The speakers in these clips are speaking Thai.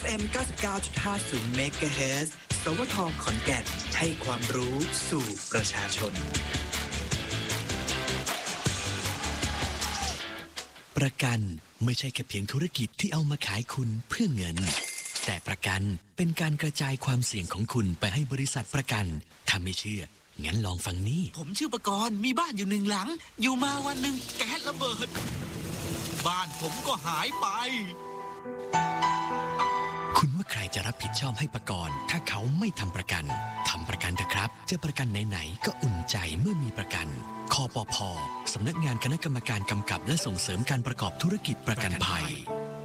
FM 99.50 MHz สวท ขอนแก่นให้ความรู้สู่ประชาชนประกันไม่ใช่แค่เพียงธุรกิจที่เอามาขายคุณเพื่อเงินแต่ประกันเป็นการกระจายความเสี่ยงของคุณไปให้บริษัทประกันถ้าไม่เชื่องั้นลองฟังนี่ผมชื่อประกรณ์มีบ้านอยู่1 หลังอยู่มาวันหนึ่งแก๊สระเบิดบ้านผมก็หายไปคุณว่าใครจะรับผิดชอบให้ประกรณ์ถ้าเขาไม่ทำประกันทำประกันเถอะครับจะประกันไหนๆก็อุ่นใจเมื่อมีประกันคปภ.สำนักงานคณะกรรมการกำกับและส่งเสริมการประกอบธุรกิจประกันภัย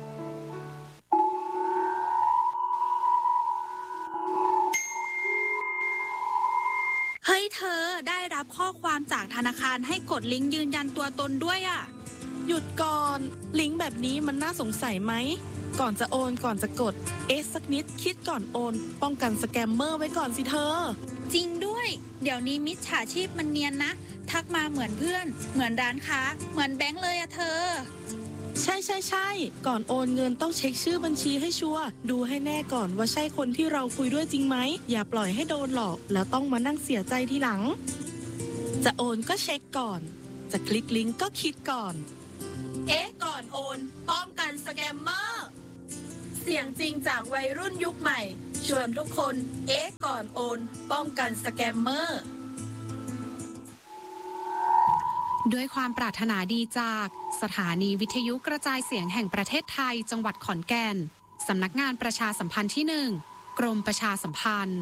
เฮ้ยเธอได้รับข้อความจากธนาคารให้กดลิงก์ยืนยันตัวตนด้วยอ่ะหยุดก่อนลิงก์แบบนี้มันน่าสงสัยไหมก่อนจะโอนก่อนจะกดสักนิดคิดก่อนโอนป้องกันสแกมเมอร์ไว้ก่อนสิเธอจริงด้วยเดี๋ยวนี้มิจฉาชีพมันเนียนนะทักมาเหมือนเพื่อนเหมือนร้านค้าเหมือนแบงค์เลยอะเธอใช่ก่อนโอนเงินต้องเช็คชื่อบัญชีให้ชัวร์ดูให้แน่ก่อนว่าใช่คนที่เราคุยด้วยจริงไหมอย่าปล่อยให้โดนหลอกแล้วต้องมานั่งเสียใจทีหลังจะโอนก็เช็คก่อนจะคลิกลิงก์ก็คิดก่อนก่อนโอนป้องกันสแกมเมอร์เสียงจริงจากวัยรุ่นยุคใหม่ชวนทุกคนก่อนโอนป้องกันสแกมเมอร์ด้วยความปรารถนาดีจากสถานีวิทยุกระจายเสียงแห่งประเทศไทยจังหวัดขอนแก่นสำนักงานประชาสัมพันธ์ที่ 1 กรมประชาสัมพันธ์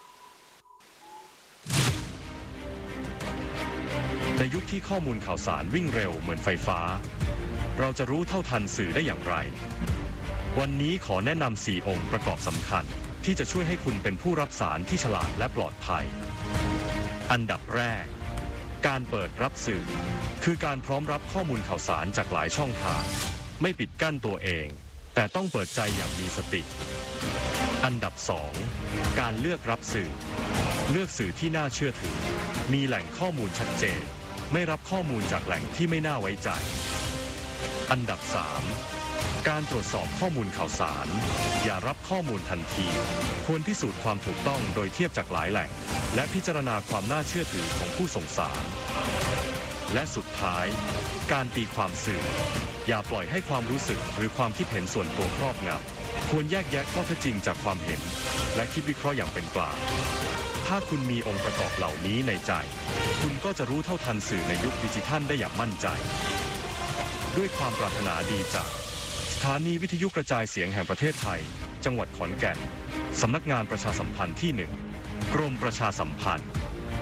ในยุคที่ข้อมูลข่าวสารวิ่งเร็วเหมือนไฟฟ้าเราจะรู้เท่าทันสื่อได้อย่างไรวันนี้ขอแนะนำ4 องค์ประกอบสำคัญที่จะช่วยให้คุณเป็นผู้รับสารที่ฉลาดและปลอดภัยอันดับแรกการเปิดรับสื่อคือการพร้อมรับข้อมูลข่าวสารจากหลายช่องทางไม่ปิดกั้นตัวเองแต่ต้องเปิดใจอย่างมีสติอันดับ2การเลือกรับสื่อเลือกสื่อที่น่าเชื่อถือมีแหล่งข้อมูลชัดเจนไม่รับข้อมูลจากแหล่งที่ไม่น่าไว้ใจอันดับ3การตรวจสอบข้อมูลข่าวสารอย่ารับข้อมูลทันทีควรพิสูจน์ความถูกต้องโดยเทียบจากหลายแหล่งและพิจารณาความน่าเชื่อถือของผู้ส่งสารและสุดท้ายการตีความสื่ออย่าปล่อยให้ความรู้สึกหรือความคิดเห็นส่วนตัวครอบงำควรแยกแยะข้อเท็จจริงจากความเห็นและคิดวิเคราะห์อย่างเป็นกลางถ้าคุณมีองค์ประกอบเหล่านี้ในใจคุณก็จะรู้เท่าทันสื่อในยุคดิจิทัลได้อย่างมั่นใจด้วยความปรารถนาดีจากสถานีวิทยุกระจายเสียงแห่งประเทศไทยจังหวัดขอนแก่นสำนักงานประชาสัมพันธ์ที่ 1 กรมประชาสัมพันธ์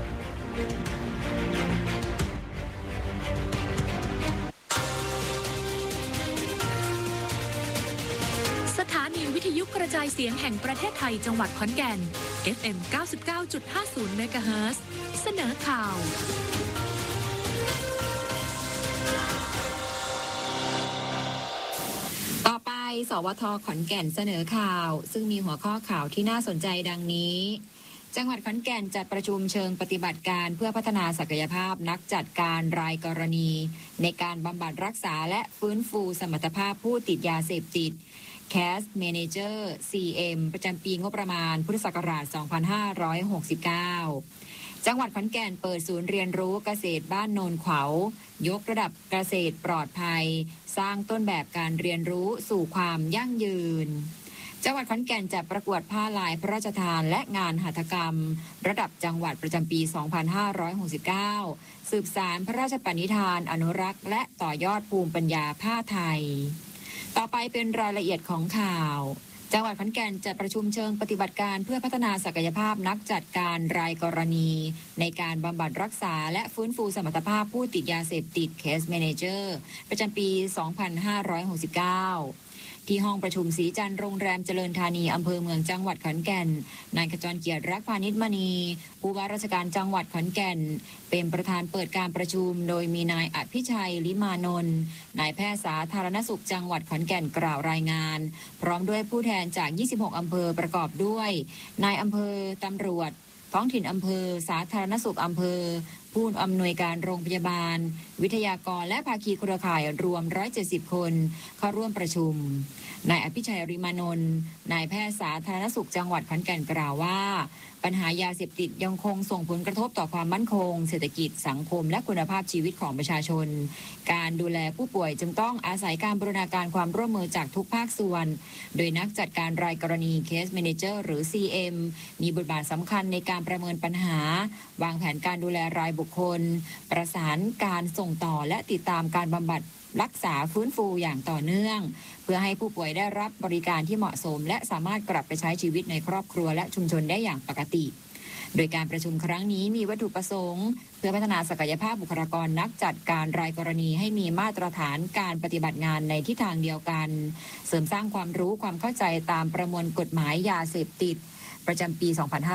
สถานีวิทยุกระจายเสียงแห่งประเทศไทยจังหวัดขอนแก่น FM 99.50 MHz เสนอข่าวต่อไปสวท.ขอนแก่นเสนอข่าวซึ่งมีหัวข้อข่าวที่น่าสนใจดังนี้จังหวัดขอนแก่นจัดประชุมเชิงปฏิบัติการเพื่อพัฒนาศักยภาพนักจัดการรายกรณีในการบำบัดรักษาและฟื้นฟูสมรรถภาพผู้ติดยาเสพติด Case Manager CM ประจำปีงบประมาณพุทธศักราช 2569 จังหวัดขอนแก่นเปิดศูนย์เรียนรู้เกษตรบ้านโนนขวาวยกระดับเกษตรปลอดภัยสร้างต้นแบบการเรียนรู้สู่ความยั่งยืนจังหวัดขอนแก่นจัดประกวดผ้าลายพระราชทานและงานหัตถกรรมระดับจังหวัดประจำปี 2569 สืบสานพระราชปณิธานอนุรักษ์และต่อยอดภูมิปัญญาผ้าไทยต่อไปเป็นรายละเอียดของข่าวจังหวัดขอนแก่นจัดประชุมเชิงปฏิบัติการเพื่อพัฒนาศักยภาพนักจัดการรายกรณีในการบำบัดรักษาและฟื้นฟูสมรรถภาพผู้ติดยาเสพติด Case Manager ประจำปี 2569 ที่ห้องประชุมศรีจันทร์โรงแรมเจริญธานีอำเภอเมืองจังหวัดขอนแก่นนายขจรเกียรติรักพานิชมณีผู้ว่าราชการจังหวัดขอนแก่นเป็นประธานเปิดการประชุมโดยมีนายอภิชัยลิมานนท์นายแพทย์สาธารณสุขจังหวัดขอนแก่นกล่าวรายงานพร้อมด้วยผู้แทนจาก26อำเภอประกอบด้วยนายอำเภอตำรวจท้องถิ่นอำเภอสาธารณสุขอำเภอผู้อำนวยการโรงพยาบาลวิทยากรและภาคีเครือข่ายรวม170คนเข้าร่วมประชุมนายอภิชัย ริมานนท์นายแพทย์สาธารณสุขจังหวัดขอนแก่นกล่าวว่าปัญหายาเสพติดยังคงส่งผลกระทบต่อความมั่นคงเศรษฐกิจสังคมและคุณภาพชีวิตของประชาชนการดูแลผู้ป่วยจึงต้องอาศัยการบูรณาการความร่วมมือจากทุกภาคส่วนโดยนักจัดการรายกรณี Case Manager หรือ CM มีบทบาทสำคัญในการประเมินปัญหาวางแผนการดูแลรายบุคคลประสานการส่งต่อและติดตามการบำบัดรักษาฟื้นฟูอย่างต่อเนื่องเพื่อให้ผู้ป่วยได้รับบริการที่เหมาะสมและสามารถกลับไปใช้ชีวิตในครอบครัวและชุมชนได้อย่างปกติโดยการประชุมครั้งนี้มีวัตถุประสงค์เพื่อพัฒนาศักยภาพบุคลากรนักจัดการรายกรณีให้มีมาตรฐานการปฏิบัติงานในทิศทางเดียวกันเสริมสร้างความรู้ความเข้าใจตามประมวลกฎหมายยาเสพติดประจำปี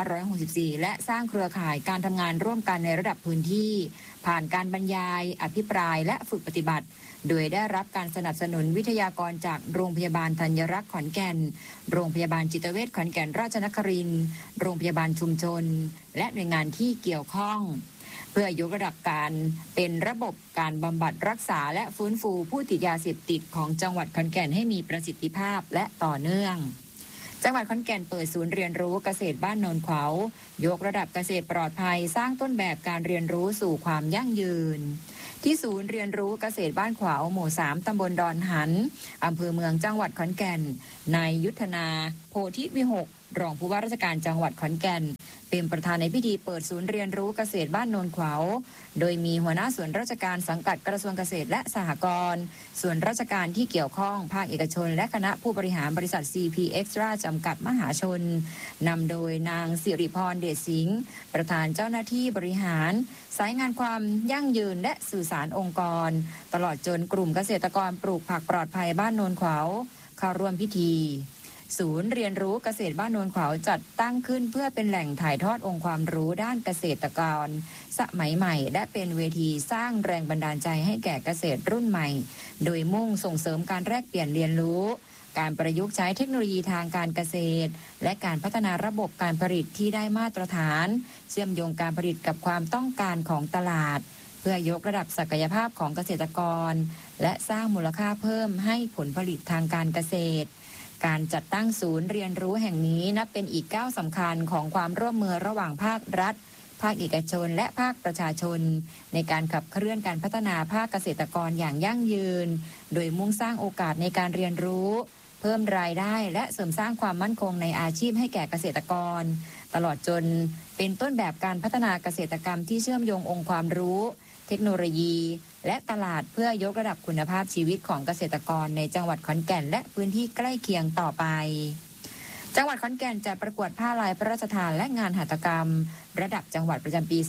2564 และสร้างเครือข่ายการทำงานร่วมกันในระดับพื้นที่ผ่านการบรรยายอภิปรายและฝึกปฏิบัติโดยได้รับการสนับสนุนวิทยากรจากโรงพยาบาลธัญรักษ์ขอนแก่นโรงพยาบาลจิตเวชขอนแก่นราชนครินทร์โรงพยาบาลชุมชนและหน่วยงานที่เกี่ยวข้องเพื่อยกระดับการเป็นระบบการบำบัดรักษาและฟื้นฟูผู้ติดยาเสพติดของจังหวัดขอนแก่นให้มีประสิทธิภาพและต่อเนื่องจังหวัดขอนแก่นเปิดศูนย์เรียนรู้เกษตรบ้านโนนขวาวยกระดับเกษตรปลอดภัยสร้างต้นแบบการเรียนรู้สู่ความยั่งยืนที่ศูนย์เรียนรู้เกษตรบ้านขวาวหมู่ 3 ตำบลดอนหันอำเภอเมืองจังหวัดขอนแก่นนายยุทธนาโพธิวิหกรองผู้ว่าราชการจังหวัดขอนแก่นเป็นประธานในพิธีเปิดศูนย์เรียนรู้เกษตรบ้านโนนขวาวโดยมีหัวหน้าส่วนราชการสังกัดกระทรวงเกษตรและสหกรณ์ส่วนราชการที่เกี่ยวข้องภาคเอกชนและคณะผู้บริหารบริษัท CP Extra จำกัดมหาชนนำโดยนางสิริพรเดชสิงห์ประธานเจ้าหน้าที่บริหารสายงานความยั่งยืนและสื่อสารองค์กรตลอดจนกลุ่มเกษตรกรปลูกผักปลอดภัยบ้านโนนขวาวเข้าร่วมพิธีศูนย์เรียนรู้เกษตรบ้านโนนขวาวจัดตั้งขึ้นเพื่อเป็นแหล่งถ่ายทอดองค์ความรู้ด้านเกษตรกรสมัยใหม่และเป็นเวทีสร้างแรงบันดาลใจให้แก่เกษตรรุ่นใหม่โดยมุ่งส่งเสริมการแลกเปลี่ยนเรียนรู้การประยุกต์ใช้เทคโนโลยีทางการเกษตรและการพัฒนาระบบการผลิตที่ได้มาตรฐานเชื่อมโยงการผลิตกับความต้องการของตลาดเพื่อยกระดับศักยภาพของเกษตรกรและสร้างมูลค่าเพิ่มให้ผลผลิตทางการเกษตรการจัดตั้งศูนย์เรียนรู้แห่งนี้นับเป็นอีกก้าวสำคัญของความร่วมมือระหว่างภาครัฐภาคเอกชนและภาคประชาชนในการขับเคลื่อนการพัฒนาภาคเกษตรกรอย่างยั่งยืนโดยมุ่งสร้างโอกาสในการเรียนรู้เพิ่มรายได้และเสริมสร้างความมั่นคงในอาชีพให้แก่เกษตรกรตลอดจนเป็นต้นแบบการพัฒนาเกษตรกรรมที่เชื่อมโยงองค์ความรู้เทคโนโลยีและตลาดเพื่อยกระดับคุณภาพชีวิตของเกษตรกรในจังหวัดขอนแก่นและพื้นที่ใกล้เคียงต่อไปจังหวัดขอนแก่นจะประกวดผ้าลายพระราชทานและงานหัตถกรรมระดับจังหวัดประจำปี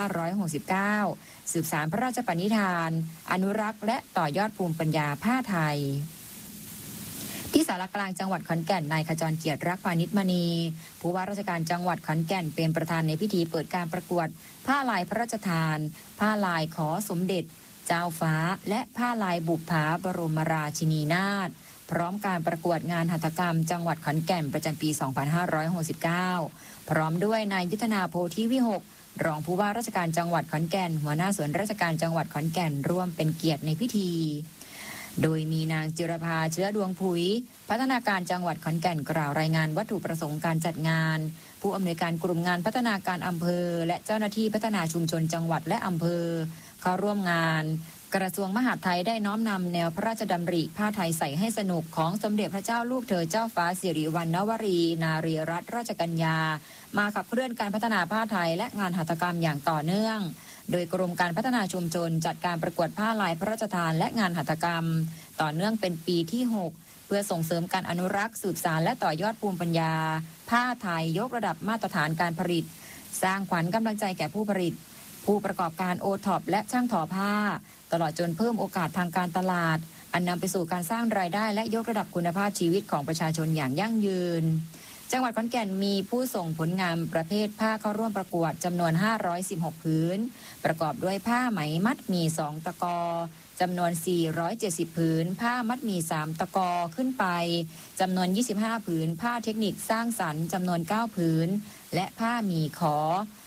2569 สืบสานพระราชปณิธานอนุรักษ์และต่อยอดภูมิปัญญาผ้าไทยที่ศาลากลางจังหวัดขอนแก่นนายขจรเกียรติรักพานิชมณีผู้ว่าราชการจังหวัดขอนแก่นเป็นประธานในพิธีเปิดการประกวดผ้าลายพระราชทานผ้าลายขอสมเด็จเจ้าฟ้าและผ้าลายบุปผาบรมราชินีนาถพร้อมการประกวดงานหัตถกรรมจังหวัดขอนแก่นประจำปี 2569 พร้อมด้วยนายยุทธนาโพธิวิหกรองผู้ว่าราชการจังหวัดขอนแก่นหัวหน้าส่วนราชการจังหวัดขอนแก่นร่วมเป็นเกียรติในพิธีโดยมีนางจิรภาเชื้อดวงผุยพัฒนาการจังหวัดขอนแก่นกล่าวรายงานวัตถุประสงค์การจัดงานผู้อำนวยการกลุ่มงานพัฒนาการอำเภอและเจ้าหน้าที่พัฒนาชุมชนจังหวัดและอำเภอเข้าร่วมงานกระทรวงมหาดไทยได้น้อมนำแนวพระราชดำริผ้าไทยใส่ให้สนุกของสมเด็จพระเจ้าลูกเธอเจ้าฟ้าสิริวัณณวรีนารีรัตนราชกัญญามาขับเคลื่อนการพัฒนาผ้าไทยและงานหัตถกรรมอย่างต่อเนื่องโดยกรมการพัฒนาชุมชนจัดการประกวดผ้าลายพระราชทานและงานหัตถกรรมต่อเนื่องเป็นปีที่ 6เพื่อส่งเสริมการอนุรักษ์สืบสานและต่อยอดภูมิปัญญาผ้าไทยยกระดับมาตรฐานการผลิตสร้างขวัญกำลังใจแก่ผู้ผลิตผู้ประกอบการโอท็อปและช่างทอผ้าตลอดจนเพิ่มโอกาสทางการตลาดอันนำไปสู่การสร้างรายได้และยกระดับคุณภาพชีวิตของประชาชนอย่างยั่งยืนจังหวัดขอนแก่นมีผู้ส่งผลงานประเภทผ้าเข้าร่วมประกวดจำนวน516พื้นประกอบด้วยผ้าไหมมัดหมี่2ตะกอจำนวน470ผืนผ้ามัดหมี่3ตะกอขึ้นไปจำนวน25ผืนผ้าเทคนิคสร้างสรรค์จำนวน9ผืนและผ้าหมี่ขอ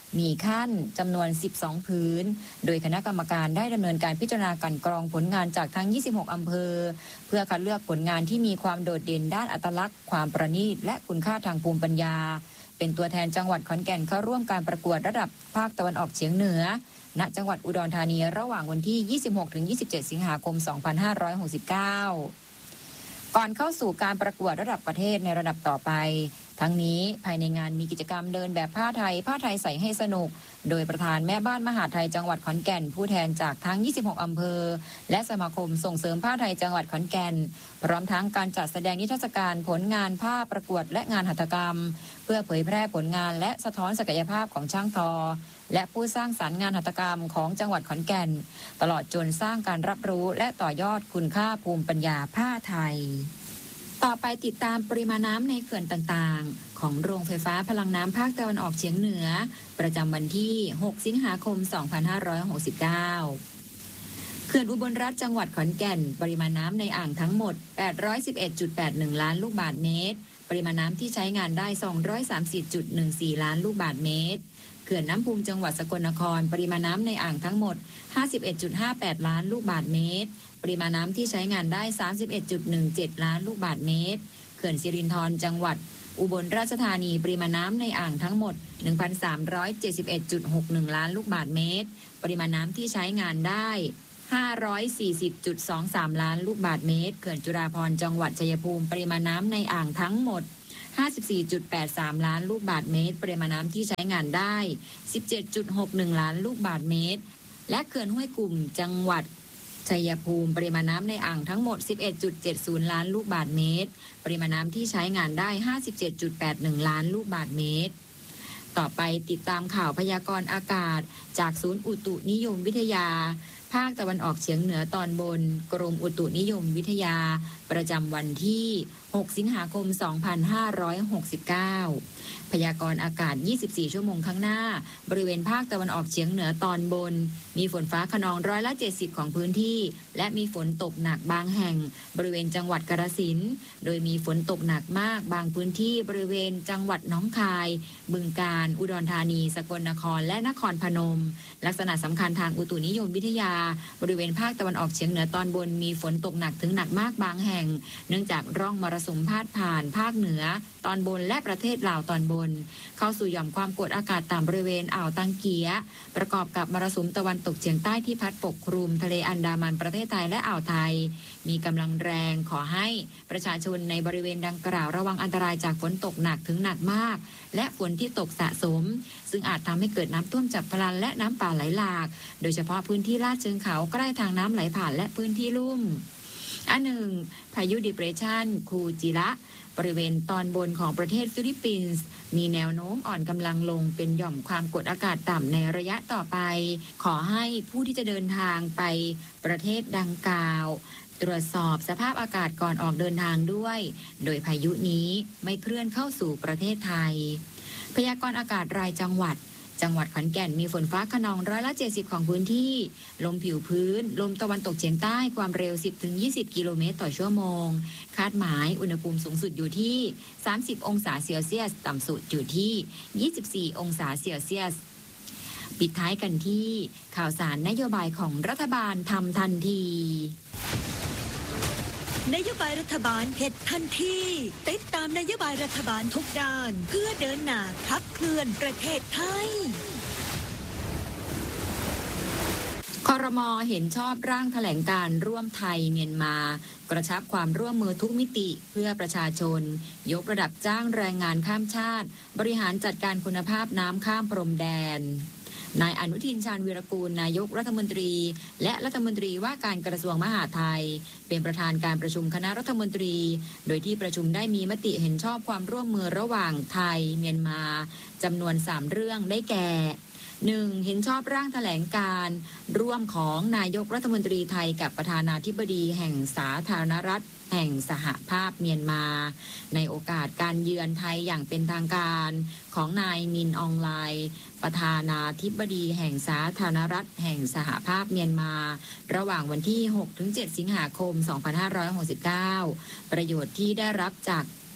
มีขั้นจำนวน 12 พื้นโดยคณะกรรมการได้ดำเนินการพิจารณากลั่นกรองผลงานจากทั้ง 26 อำเภอเพื่อคัดเลือกผลงานที่มีความโดดเด่นด้านอัตลักษณ์ความประณีตและคุณค่าทางภูมิปัญญาเป็นตัวแทนจังหวัดขอนแก่นเข้าร่วมการประกวดระดับภาคตะวันออกเฉียงเหนือณจังหวัดอุดรธานีระหว่างวันที่ 26-27 สิงหาคม 2569 ก่อนเข้าสู่การประกวดระดับประเทศในระดับต่อไปทั้งนี้ภายในงานมีกิจกรรมเดินแบบผ้าไทยใส่ให้สนุกโดยประธานแม่บ้านมหาดไทยจังหวัดขอนแก่นผู้แทนจากทั้ง 26 อำเภอและสมาคมส่งเสริมผ้าไทยจังหวัดขอนแก่นพร้อมทั้งการจัดแสดงนิทรรศการผลงานผ้าประกวดและงานหัตถกรรมเพื่อเผยแพร่ผลงานและสะท้อนศักยภาพของช่างทอและผู้สร้างสรรค์งานหัตถกรรมของจังหวัดขอนแก่นตลอดจนสร้างการรับรู้และต่อยอดคุณค่าภูมิปัญญาผ้าไทยต่อไปติดตามปริมาณน้ำในเขื่อนต่างๆของโรงไฟฟ้าพลังน้ำภาคตะวันออกเฉียงเหนือประจำวันที่ 6 สิงหาคม 2569 เขื่อนอุบลรัฐจังหวัดขอนแก่นปริมาณน้ำในอ่างทั้งหมด 811.81 ล้านลูกบาศก์เมตรปริมาณน้ำที่ใช้งานได้ 230.14 ล้านลูกบาศก์เมตรเขื่อนน้ำพุงจังหวัดสกลนครปริมาณน้ำในอ่างทั้งหมด 51.58 ล้านลูกบาศก์เมตรปริมาณน้ำที่ใช้งานได้ 31.17 ล้านลูกบาศก์เมตรเขื่อนสิรินธรจังหวัดอุบลราชธานีปริมาณน้ำในอ่างทั้งหมด 1,371.61 ล้านลูกบาศก์เมตรปริมาณน้ำที่ใช้งานได้ 540.23 ล้านลูกบาศก์เมตรเขื่อนจุฬาภรณ์จังหวัดชัยภูมิปริมาณน้ำในอ่างทั้งหมด 54.83 ล้านลูกบาศก์เมตรปริมาณน้ำที่ใช้งานได้ 17.61 ล้านลูกบาศก์เมตรและเขื่อนห้วยกลุ่มจังหวัดชัยภูมิปริมาณน้ำในอ่างทั้งหมด 11.70 ล้านลูกบาศก์เมตรปริมาณน้ำที่ใช้งานได้ 57.81 ล้านลูกบาศก์เมตรต่อไปติดตามข่าวพยากรณ์อากาศจากศูนย์อุตุนิยมวิทยาภาคตะวันออกเฉียงเหนือตอนบนกรมอุตุนิยมวิทยาประจำวันที่ 6 สิงหาคม 2569 พยากรณ์อากาศ 24 ชั่วโมงข้างหน้าบริเวณภาคตะวันออกเฉียงเหนือตอนบนมีฝนฟ้าคะนอง70%ของพื้นที่และมีฝนตกหนักบางแห่งบริเวณจังหวัดกาฬสินธุ์โดยมีฝนตกหนักมากบางพื้นที่บริเวณจังหวัดหนองคายบึงกาฬอุดรธานีสกลนครและนครพนมลักษณะสำคัญทางอุตุนิยมวิทยาบริเวณภาคตะวันออกเฉียงเหนือตอนบนมีฝนตกหนักถึงหนักมากบางแห่งเนื่องจากร่องมรสุมพาดผ่านภาคเหนือตอนบนและประเทศลาวตอนบนเข้าสู่หย่อมความกดอากาศต่ำบริเวณอ่าวตังเกียประกอบกับมรสุมตะวันตกเฉียงใต้ที่พัดปกคลุมทะเลอันดามันประเทศไทยและอ่าวไทยมีกำลังแรงขอให้ประชาชนในบริเวณดังกล่าวระวังอันตรายจากฝนตกหนักถึงหนักมากและฝนที่ตกสะสมซึ่งอาจทำให้เกิดน้ำท่วมฉับพลันและน้ำป่าไหลหลากโดยเฉพาะพื้นที่ลาดเชิงเขาใกล้ทางน้ำไหลผ่านและพื้นที่ลุ่มอันหนึ่งพายุดิเปรสชันคูจิระบริเวณตอนบนของประเทศฟิลิปปินส์มีแนวโน้มอ่อนกำลังลงเป็นหย่อมความกดอากาศต่ำในระยะต่อไปขอให้ผู้ที่จะเดินทางไปประเทศดังกล่าวตรวจสอบสภาพอากาศก่อนออกเดินทางด้วยโดยพายุนี้ไม่เคลื่อนเข้าสู่ประเทศไทยพยากรณ์อากาศรายจังหวัดขอนแก่นมีฝนฟ้าคะนอง70%ของพื้นที่ลมผิวพื้นลมตะวันตกเฉียงใต้ความเร็ว 10-20 กิโลเมตรต่อชั่วโมงคาดหมายอุณหภูมิสูงสุดอยู่ที่30องศาเซลเซียสต่ำสุดอยู่ที่24องศาเซลเซียสปิดท้ายกันที่ข่าวสารนโยบายของรัฐบาลทำทันทีนโยบายรัฐบาลเฮ็ดทันทีติดตามนโยบายรัฐบาลทุกด้านเพื่อเดินหน้าขับเคลื่อนประเทศไทยครม.เห็นชอบร่างแถลงการร่วมไทยเมียนมากระชับความร่วมมือทุกมิติเพื่อประชาชนยกระดับจ้างแรงงานข้ามชาติบริหารจัดการคุณภาพน้ำข้ามพรมแดนนายอนุทินชาญวีรกูลนายกรัฐมนตรีและรัฐมนตรีว่าการกระทรวงมหาดไทยเป็นประธานการประชุมคณะรัฐมนตรีโดยที่ประชุมได้มีมติเห็นชอบความร่วมมือระหว่างไทยเมียนมาจำนวน3เรื่องได้แก่ 1. เห็นชอบร่างแถลงการร่วมของนายกรัฐมนตรีไทยกับประธานาธิบดีแห่งสาธารณรัฐแห่งสหภาพเมียนมาในโอกาสการเยือนไทยอย่างเป็นทางการของนายมินอองไลประธานาธิบดีแห่งสาธารณรัฐแห่งสหภาพเมียนมาระหว่างวันที่ 6-7 สิงหาคม 2569 ประโยชน์ที่ได้รับจาก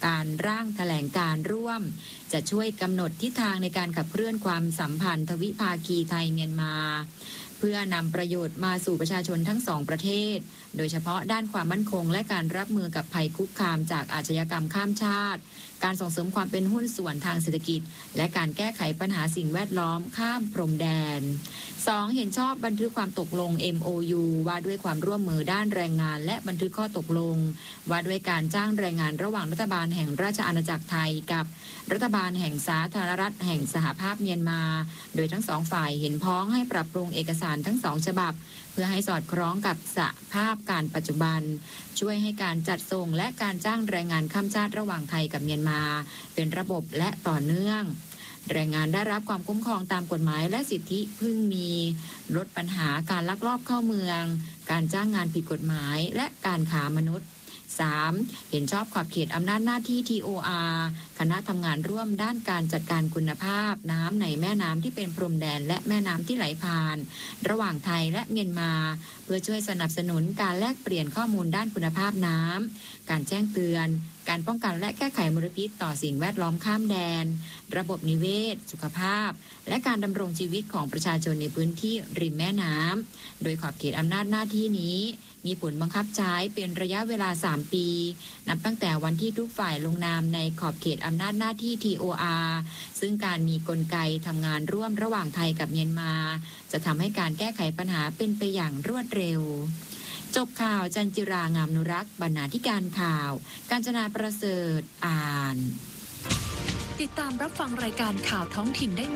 การร่างแถลงการร่วม จะช่วยกำหนดทิศทางในการขับเคลื่อนความสัมพันธ์ทวิภาคีไทยเมียนมาเพื่อนำประโยชน์มาสู่ประชาชนทั้งสองประเทศโดยเฉพาะด้านความมั่นคงและการรับมือกับภัยคุกคามจากอาชญากรรมข้ามชาติการส่งเสริมความเป็นหุ้นส่วนทางเศรษฐกิจและการแก้ไขปัญหาสิ่งแวดล้อมข้ามพรมแดน 2. เห็นชอบบันทึกความตกลง MOU ว่าด้วยความร่วมมือด้านแรงงานและบันทึกข้อตกลงว่าด้วยการจ้างแรงงานระหว่างรัฐบาลแห่งราชอาณาจักรไทยกับรัฐบาลแห่งสาธารณรัฐแห่งสหภาพเมียนมาโดยทั้งสองฝ่ายเห็นพ้องให้ปรับปรุงเอกสารทั้งสองฉบับเพื่อให้สอดคล้องกับสภาพการปัจจุบันช่วยให้การจัดส่งและการจ้างแรงงานข้ามชาติระหว่างไทยกับเมียนมาเป็นระบบและต่อเนื่องแรงงานได้รับความคุ้มครองตามกฎหมายและสิทธิพึงมีลดปัญหาการลักลอบเข้าเมืองการจ้างงานผิดกฎหมายและการค้ามนุษย์ 3. เห็นชอบขอบเขตอำนาจหน้าที่ TOR คณะทำงานร่วมด้านการจัดการคุณภาพน้ำในแม่น้ำที่เป็นพรมแดนและแม่น้ำที่ไหลผ่านระหว่างไทยและเมียนมาเพื่อช่วยสนับสนุนการแลกเปลี่ยนข้อมูลด้านคุณภาพน้ำการแจ้งเตือนการป้องกันและแก้ไขมลพิษต่อสิ่งแวดล้อมข้ามแดนระบบนิเวศสุขภาพและการดำรงชีวิตของประชาชนในพื้นที่ริมแม่น้ำโดยขอบเขตอำนาจหน้าที่นี้มีผลบังคับใช้เป็นระยะเวลา 3 ปีนับตั้งแต่วันที่ทุกฝ่ายลงนามในขอบเขตอำนาจหน้าที่ TOR ซึ่งการมีกลไกทำงานร่วมระหว่างไทยกับเมียนมาจะทำให้การแก้ไขปัญหาเป็นไปอย่างรวดเร็วจบข่าวจันจิรางามนุรักษ์บรรณาธิการข่าวกาญจนาประเสริฐอ่านติดตามรับฟังรายการข่าวท้องถิ่นได้